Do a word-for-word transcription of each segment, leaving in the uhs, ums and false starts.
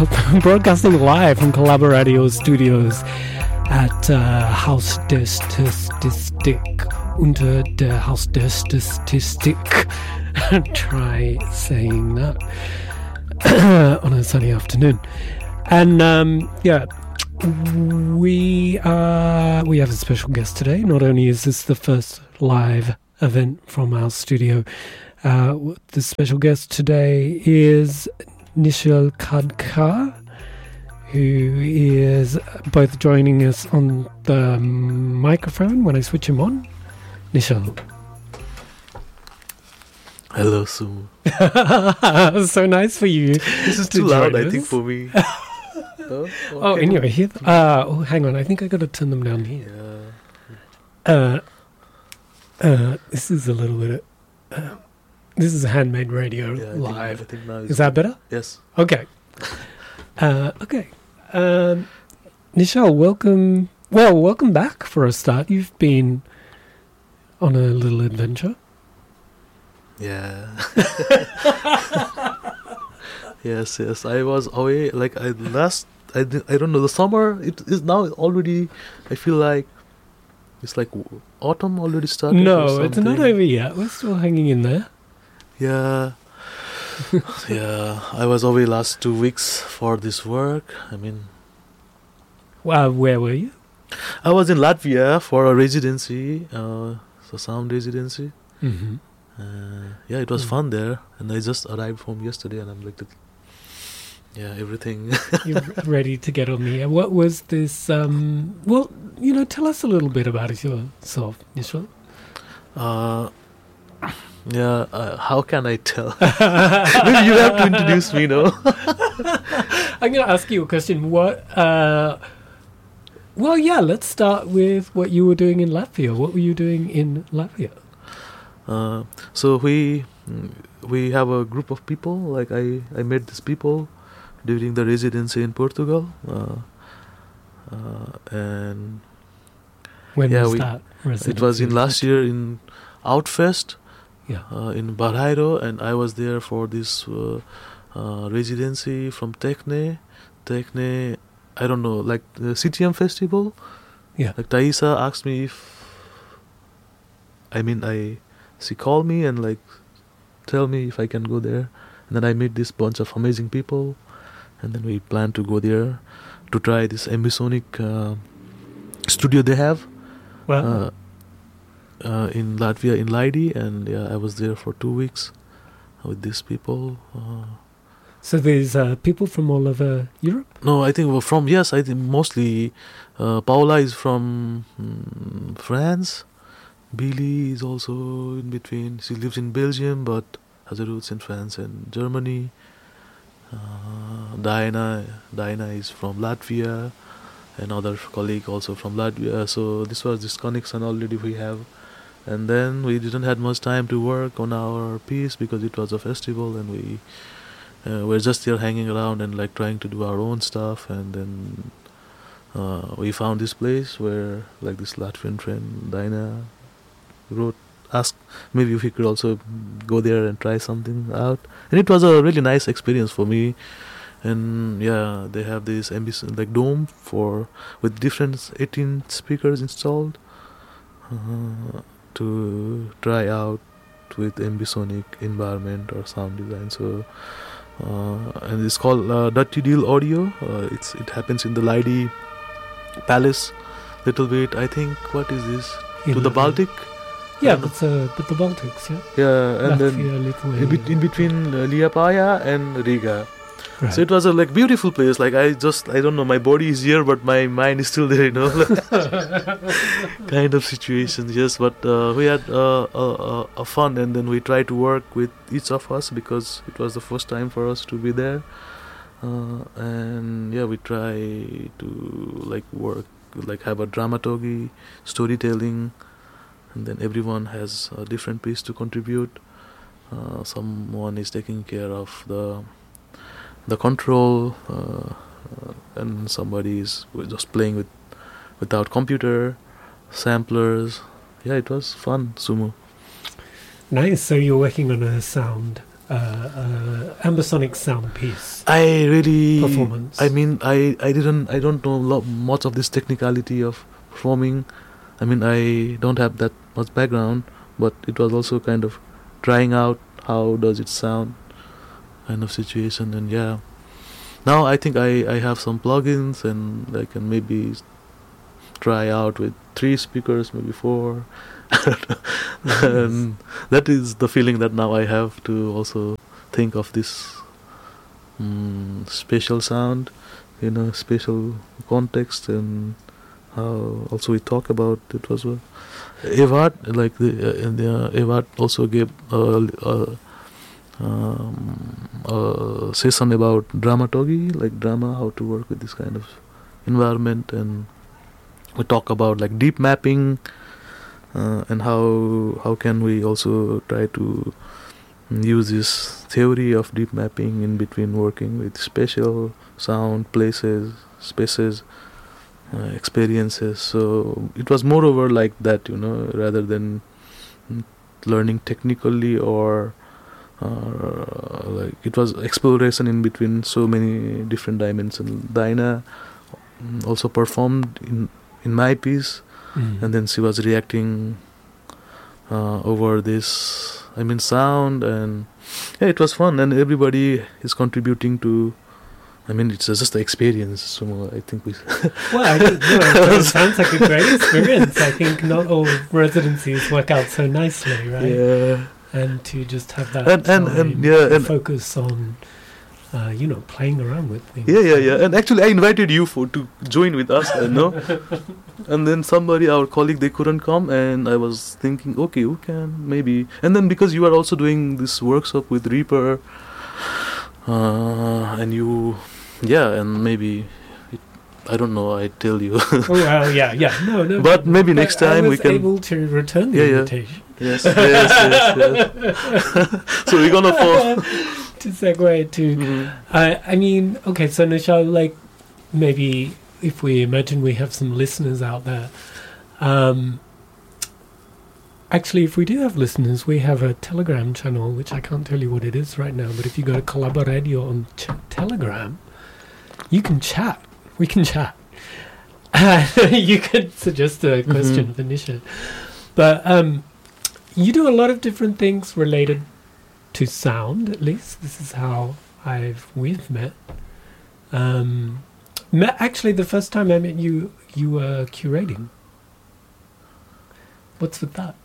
broadcasting live from Collaboradio Studios at uh, Haus der Statistik, unter der Haus der Statistik. Try saying that on a sunny afternoon. And um, yeah, we uh, we have a special guest today. Not only is this the first live event from our studio, uh, the special guest today is Nishal Khadka, who is both joining us on the microphone when I switch him on. Nishal. Hello, Sue. So nice for you. This is too loud, I think, for me. oh, oh anyway, here. Uh, oh, hang on. I think I got to turn them down here. Yeah. Uh, uh, this is a little bit. Of, uh, this is a handmade radio yeah, I live. Think, I think now is that better? Yes. Okay. Uh, okay. Um, Nishal, welcome. Well, welcome back for a start. You've been on a little adventure. Yeah. yes, yes. I was away. Like I last. I did, I don't know. The summer. It is now already. I feel like it's like autumn already started. No, it's not over yet. We're still hanging in there. Yeah. yeah. I was away last two weeks for this work. I mean. Wow. Where were you? I was in Latvia for a residency. Uh, so sound residency. Mm-hmm. Uh, yeah, it was mm. fun there, and I just arrived home yesterday, and I'm like, yeah, everything. You're ready to get on the air. What was this? Um, well, you know, tell us a little bit about it yourself, Nishal. Uh, yeah, uh, how can I tell? Maybe you have to introduce me, no? I'm going to ask you a question. What? Uh, well, yeah, let's start with what you were doing in Latvia. What were you doing in Latvia? Uh, so we we have a group of people. Like I, I met these people during the residency in Portugal, uh, uh, and when yeah, was we, that? It was in last year in Outfest, yeah, uh, in Barreiro, and I was there for this uh, uh, residency from Techne, Techne. I don't know, like the C T M festival. Yeah, like Thaisa asked me if. I mean, I. She called me and like tell me if I can go there, and then I meet this bunch of amazing people, and then we plan to go there to try this ambisonic uh, studio they have. Wow. Uh, uh, in Latvia, in Laidi, and yeah, I was there for two weeks with these people. Uh, so there's uh, people from all over Europe? No, I think well, from yes, I think mostly uh, Paula is from um, France. Billy is also in between. She lives in Belgium but has her roots in France and Germany. Uh, Diana, Diana is from Latvia. Another colleague also from Latvia. So this was this connection already we have. And then we didn't have much time to work on our piece because it was a festival, and we uh, were just there hanging around and like trying to do our own stuff. And then uh, we found this place where like this Latvian friend Diana wrote, asked maybe if we could also go there and try something out, and it was a really nice experience for me. And yeah, they have this ambis- like dome for with different eighteen speakers installed uh, to try out with ambisonic environment or sound design. So uh, and it's called uh, Dirty Deal Audio. Uh, it's it happens in the Laidi Palace, little bit. I think what is this in to the Baltic. Yeah, that's uh, but the Baltics, yeah. Yeah, and Latvia, then in, be- in between uh, Liepāja and Riga. Right. So it was a like beautiful place. Like I just I don't know, my body is here, but my mind is still there, you know. Kind of situation, yes. But uh, we had uh, a, a fun, and then we tried to work with each of us because it was the first time for us to be there. Uh, and yeah, we try to like work, like have a dramaturgy, storytelling. And then everyone has a different piece to contribute. Uh, someone is taking care of the the control, uh, uh, and somebody is just playing with without computer, samplers. Yeah, it was fun, Sumo. Nice. So you're working on a sound uh, ambisonic sound piece I really performance? I mean, I, I didn't I don't know lo- much of this technicality of performing. I mean, I don't have that much background, but it was also kind of trying out how does it sound kind of situation. And yeah, now I think I, I have some plugins and I can maybe try out with three speakers, maybe four. Nice. And that is the feeling that now I have to also think of this mm, spatial sound, you know, spatial context, and how also we talk about it was well. Evart, like the, uh, in the uh, Evart also gave a, a, um, a session about dramaturgy, like drama, how to work with this kind of environment, and we talk about like deep mapping, uh, and how how can we also try to use this theory of deep mapping in between working with spatial sound, places, spaces, uh, experiences. So it was moreover like that, you know, rather than learning technically or uh, like it was exploration in between so many different dimensions. Dinah also performed in in my piece, Mm. and then she was reacting uh, over this, I mean, sound, and yeah, it was fun, and everybody is contributing to, I mean, it's just the experience, so I think we Well, I think, you know, it sounds like a great experience. I think not all residencies work out so nicely, right? yeah, And to just have that and and, time and yeah, to and focus on, uh, you know, playing around with things. yeah, yeah, yeah, and actually I invited you for to join with us, you know, and then somebody, our colleague, they couldn't come, and I was thinking, okay, who can, maybe, and then because you are also doing this workshop with Reaper, uh, and you, yeah, and maybe, it, I don't know, I tell you, Oh, well, yeah, yeah, no, no. but maybe next I time we was can, able to return the Yeah, yeah. invitation. yes, yes, yes, yes. So we're gonna fall. To segue to, Mhm. uh, I mean, okay, so Nishal, like, maybe if we imagine we have some listeners out there, um, actually, if we do have listeners, we have a Telegram channel, which I can't tell you what it is right now, but if you go to Collabo Radio on ch- Telegram, you can chat. We can chat. You could suggest a question Mhm. for Nisha. But um, you do a lot of different things related to sound, at least. This is how I've we've met. Um, met actually, the first time I met you, you were curating. What's with that?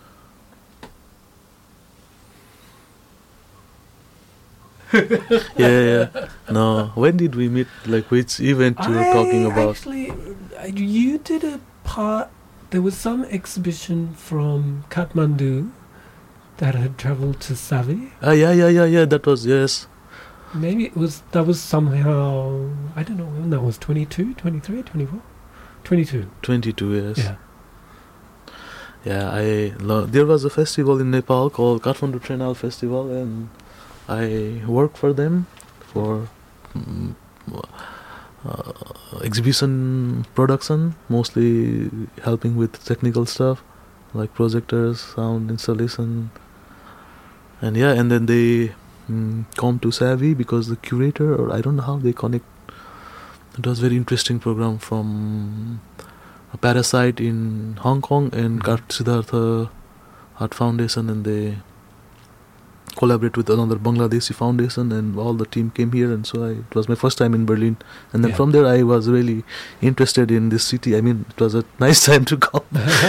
Yeah, yeah. No, when did we meet? Like, which event you were talking I about? Actually, uh, you did a part. There was some exhibition from Kathmandu that had travelled to Savi. Ah, yeah, yeah, yeah, yeah. That was, yes. Maybe it was that was somehow, I don't know when that was, twenty-two, twenty-three, twenty-four, twenty-two. twenty-two, yes. Yeah. Yeah, I lo- there was a festival in Nepal called Kathmandu Triennale Festival, and I worked for them for mm, uh, exhibition production, mostly helping with technical stuff like projectors, sound installation, and yeah, and then they mm, come to Savi because the curator, or I don't know how they connect. It was very interesting program from a Parasite in Hong Kong and Mhm. Siddhartha Art Foundation, and they collaborate with another Bangladeshi foundation, and all the team came here, and so I, it was my first time in Berlin, and then Yeah. from there I was really interested in this city. I mean, it was a nice time to come.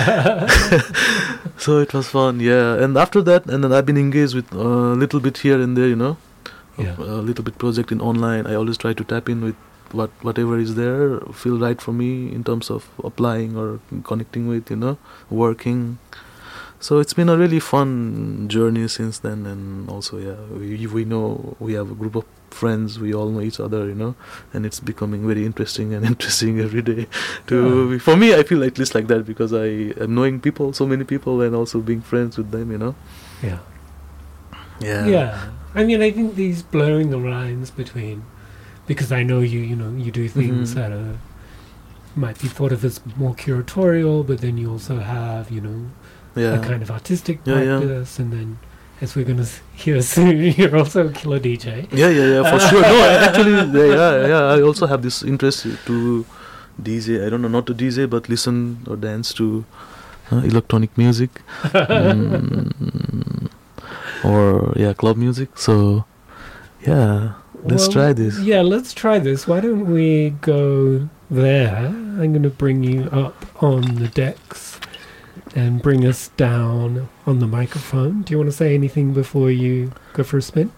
So it was fun, yeah. And after that, and then I've been engaged with a little bit here and there, you know, Yeah. a little bit project in online. I always try to tap in with what whatever is there, feel right for me in terms of applying or connecting with, you know, working. So it's been a really fun journey since then, and also, yeah, we we know we have a group of friends, we all know each other, you know, and it's becoming very interesting and interesting every day. To for me, I feel at least like that because I am knowing people, so many people, and also being friends with them, you know. Yeah. Yeah. Yeah. I mean, I think these blurring the lines between, because I know you, you know, you do things Mhm. that are, might be thought of as more curatorial, but then you also have, you know, Yeah. a kind of artistic Yeah, yeah. practice, and then as we're going to hear soon, you're also a killer D J. Yeah, yeah, yeah, for sure. No, actually, yeah, yeah. I also have this interest to D J. I don't know, not to D J, but listen or dance to uh, electronic music, mm, or yeah, club music. So, yeah, let's Well, try this. Yeah, let's try this. Why don't we go there? I'm going to bring you up on the decks and bring us down on the microphone. Do you want to say anything before you go for a spin?